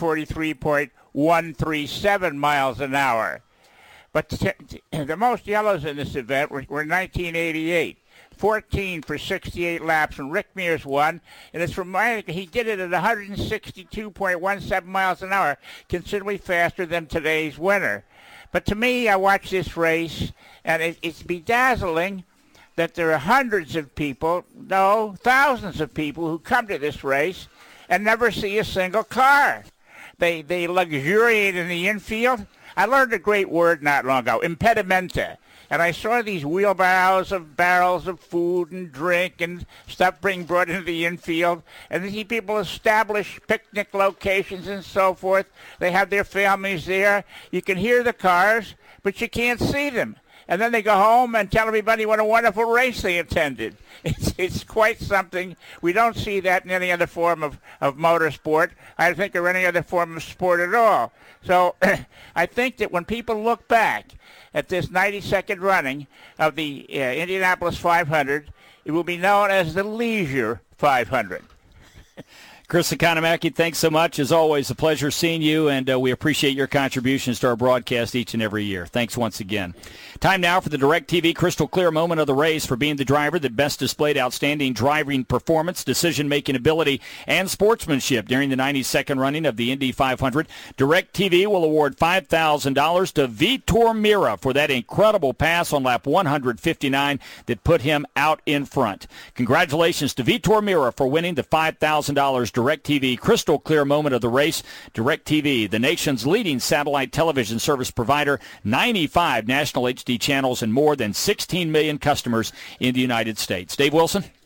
143.137 miles an hour. But the most yellows in this event were 1988. 14 for 68 laps, and Rick Mears won, and it's remarkable he did it at 162.17 miles an hour, considerably faster than today's winner. But to me, I watch this race, and it's bedazzling that there are hundreds of people, no, thousands of people who come to this race and never see a single car. They luxuriate in the infield. I learned a great word not long ago, impedimenta. And I saw these wheelbarrows of barrels of food and drink and stuff being brought into the infield. And these people establish picnic locations and so forth. They have their families there. You can hear the cars, but you can't see them. And then they go home and tell everybody what a wonderful race they attended. It's quite something. We don't see that in any other form of motorsport, I think, or any other form of sport at all. So I think that when people look back at this 92nd running of the Indianapolis 500, it will be known as the Leisure 500. Chris Economaki, thanks so much. As always, a pleasure seeing you, and we appreciate your contributions to our broadcast each and every year. Thanks once again. Time now for the DirecTV Crystal Clear moment of the race for being the driver that best displayed outstanding driving performance, decision-making ability, and sportsmanship during the 92nd running of the Indy 500. DirecTV will award $5,000 to Vitor Meira for that incredible pass on lap 159 that put him out in front. Congratulations to Vitor Meira for winning the $5,000 DirecTV Crystal Clear moment of the race. DirecTV, the nation's leading satellite television service provider, 95 national HD channels, and more than 16 million customers in the United States. Dave Wilson?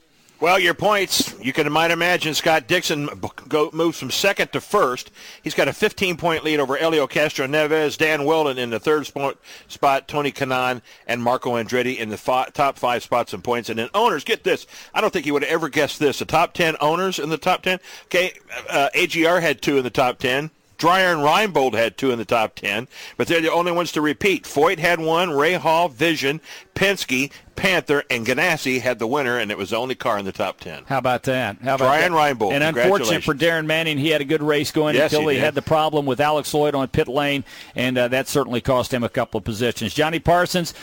Well, your points, you might imagine Scott Dixon moves from second to first. He's got a 15-point lead over Elio Castroneves, Dan Weldon in the third spot, Tony Kanaan, and Marco Andretti in the top 5 spots in points. And then owners, get this. I don't think you would have ever guessed this. The top 10 owners in the top 10. Okay, AGR had 2 in the top 10. Dreyer and Reinbold had 2 in the top 10, but they're the only ones to repeat. Foyt had 1, Ray Hall, Vision, Penske, Panther, and Ganassi had the winner, and it was the only car in the top 10. How about that? Dreyer and Reinbold. And unfortunate for Darren Manning, he had a good race going until he had the problem with Alex Lloyd on pit lane, and that certainly cost him a couple of positions. Johnny Parsons,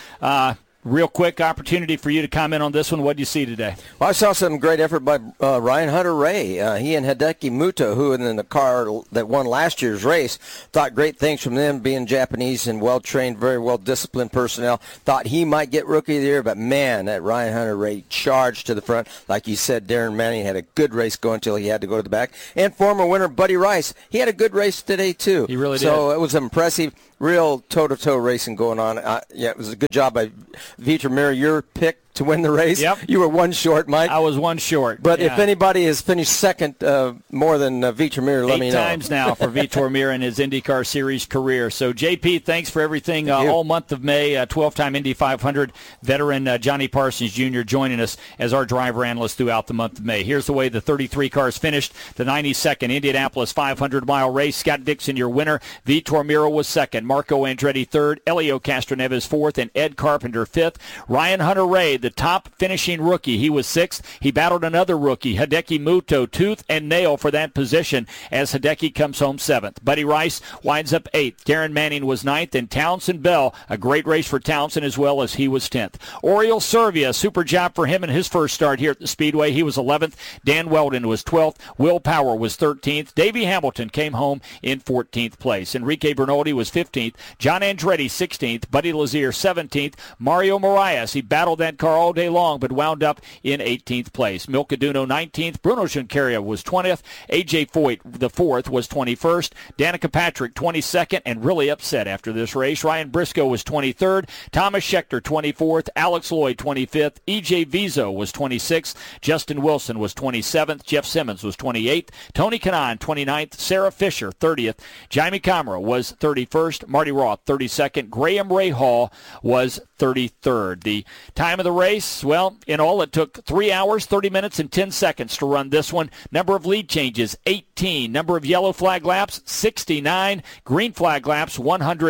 real quick opportunity for you to comment on this one. What did you see today? Well, I saw some great effort by Ryan Hunter-Reay. He and Hideki Muto, who in the car that won last year's race, thought great things from them, being Japanese and well-trained, very well-disciplined personnel. Thought he might get Rookie of the Year, but, man, that Ryan Hunter-Reay charged to the front. Like you said, Darren Manning had a good race going until he had to go to the back. And former winner Buddy Rice, he had a good race today, too. He really did. So it was impressive. Real toe-to-toe racing going on. Yeah, it was a good job by Vitor Meira, your pick to win the race. Yep. You were 1 short, Mike. I was 1 short. But if anybody has finished second more than Vitor Meira, let me know. 8 times now for Vitor Meira in his IndyCar Series career. So, JP, thanks for everything all month of May. 12-time Indy 500 veteran Johnny Parsons Jr. joining us as our driver analyst throughout the month of May. Here's the way the 33 cars finished. The 92nd Indianapolis 500-mile race. Scott Dixon, your winner. Vitor Meira was second. Marco Andretti third. Elio Castroneves fourth. And Ed Carpenter fifth. Ryan Hunter-Reay, the top finishing rookie. He was sixth. He battled another rookie, Hideki Muto, tooth and nail for that position as Hideki comes home seventh. Buddy Rice winds up eighth. Darren Manning was ninth, and Townsend Bell, a great race for Townsend as well, as he was 10th. Oriol Servia, super job for him in his first start here at the Speedway. He was 11th. Dan Weldon was 12th. Will Power was 13th. Davey Hamilton came home in 14th place. Enrique Bernoldi was 15th. John Andretti 16th. Buddy Lazier 17th. Mario Moraes, he battled that car all day long, but wound up in 18th place. Milka Duno 19th. Bruno Junqueira was 20th. A.J. Foyt, the 4th, was 21st. Danica Patrick, 22nd, and really upset after this race. Ryan Briscoe was 23rd. Thomas Scheckter, 24th. Alex Lloyd, 25th. E.J. Vizo was 26th. Justin Wilson was 27th. Jeff Simmons was 28th. Tony Kanaan, 29th. Sarah Fisher, 30th. Jaime Camara was 31st. Marty Roth, 32nd. Graham Ray Hall was 33rd. The time of the race, well, in all it took 3 hours, 30 minutes, and 10 seconds to run this one. Number of lead changes, 18. Number of yellow flag laps, 69. Green flag laps,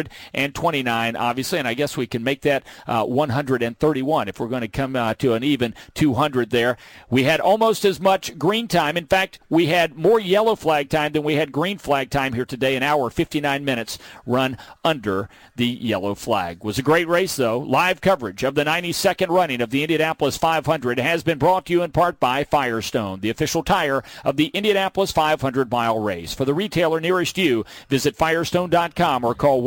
129, obviously, and I guess we can make that 131 if we're going to come to an even 200 there. We had almost as much green time. In fact, we had more yellow flag time than we had green flag time here today, an hour, 59 minutes run under the yellow flag. Was a great race, though. Live coverage of the 92nd running of the Indianapolis 500 has been brought to you in part by Firestone, the official tire of the Indianapolis 500-mile race. For the retailer nearest you, visit Firestone.com or call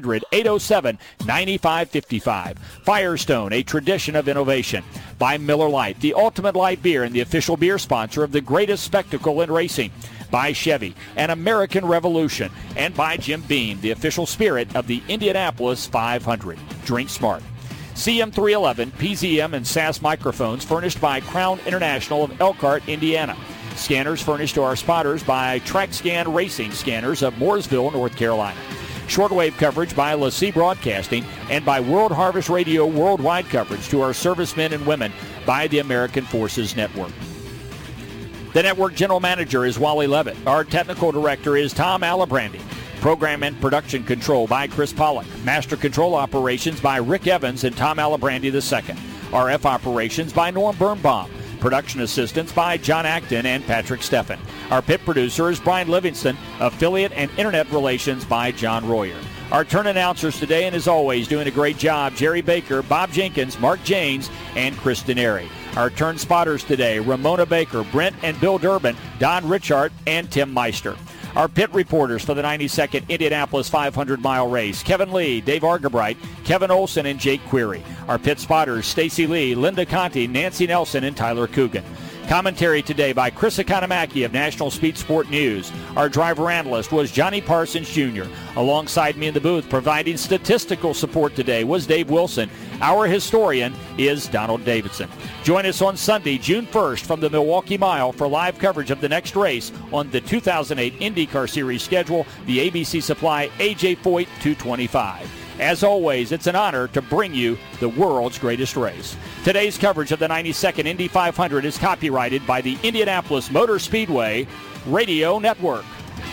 1-800-807-9555. Firestone, a tradition of innovation. By Miller Lite, the ultimate light beer and the official beer sponsor of the greatest spectacle in racing. By Chevy, an American Revolution. And by Jim Beam, the official spirit of the Indianapolis 500. Drink smart. CM311, PZM, and SAS microphones furnished by Crown International of Elkhart, Indiana. Scanners furnished to our spotters by TrackScan Racing Scanners of Mooresville, North Carolina. Shortwave coverage by LaCie Broadcasting, and by World Harvest Radio worldwide coverage to our servicemen and women by the American Forces Network. The network general manager is Wally Levitt. Our technical director is Tom Alibrandi. Program and production control by Chris Pollock. Master control operations by Rick Evans and Tom Alibrandi II. RF operations by Norm Birnbaum. Production assistance by John Acton and Patrick Steffen. Our pit producer is Brian Livingston. Affiliate and internet relations by John Royer. Our turn announcers today, and as always, doing a great job, Jerry Baker, Bob Jenkins, Mark Janes, and Chris Denary. Our turn spotters today, Ramona Baker, Brent and Bill Durbin, Don Richard, and Tim Meister. Our pit reporters for the 92nd Indianapolis 500-mile race, Kevin Lee, Dave Argabright, Kevin Olson, and Jake Query. Our pit spotters, Stacy Lee, Linda Conti, Nancy Nelson, and Tyler Coogan. Commentary today by Chris Economaki of National Speed Sport News. Our driver analyst was Johnny Parsons Jr. Alongside me in the booth providing statistical support today was Dave Wilson. Our historian is Donald Davidson. Join us on Sunday, June 1st from the Milwaukee Mile for live coverage of the next race on the 2008 IndyCar Series schedule, the ABC Supply AJ Foyt 225. As always, it's an honor to bring you the world's greatest race. Today's coverage of the 92nd Indy 500 is copyrighted by the Indianapolis Motor Speedway Radio Network.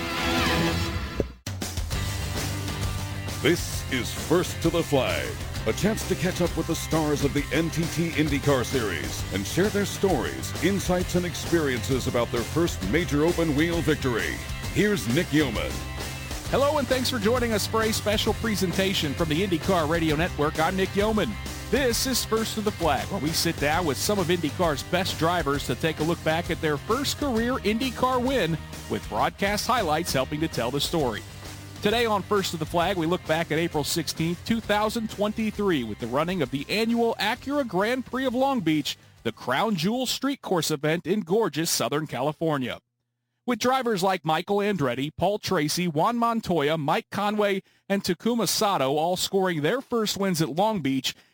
This is First to the Flag, a chance to catch up with the stars of the NTT IndyCar Series and share their stories, insights, and experiences about their first major open-wheel victory. Here's Nick Yeoman. Hello, and thanks for joining us for a special presentation from the IndyCar Radio Network. I'm Nick Yeoman. This is First to the Flag, where we sit down with some of IndyCar's best drivers to take a look back at their first career IndyCar win, with broadcast highlights helping to tell the story. Today on First to the Flag, we look back at April 16, 2023, with the running of the annual Acura Grand Prix of Long Beach, the Crown Jewel Street Course event in gorgeous Southern California. With drivers like Michael Andretti, Paul Tracy, Juan Montoya, Mike Conway, and Takuma Sato all scoring their first wins at Long Beach,